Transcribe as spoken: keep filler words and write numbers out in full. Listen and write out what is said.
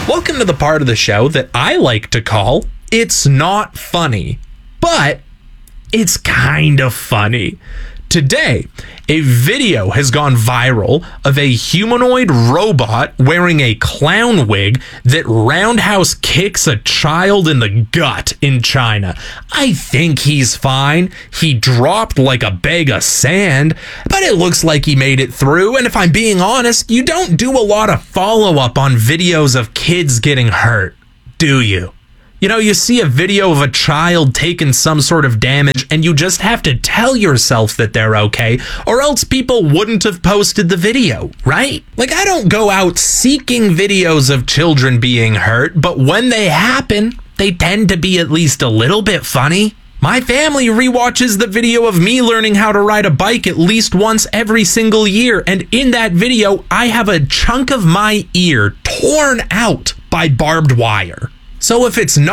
Welcome to the part of the show that I like to call It's Not Funny, but it's kind of funny. Today, a video has gone viral of a humanoid robot wearing a clown wig that roundhouse kicks a child in the gut in China. I think he's fine. He dropped like a bag of sand, but it looks like he made it through. And if I'm being honest, you don't do a lot of follow-up on videos of kids getting hurt, do you? You know, you see a video of a child taking some sort of damage and you just have to tell yourself that they're okay, or else people wouldn't have posted the video, right? Like, I don't go out seeking videos of children being hurt, but when they happen, they tend to be at least a little bit funny. My family rewatches the video of me learning how to ride a bike at least once every single year, and in that video, I have a chunk of my ear torn out by barbed wire. So if it's not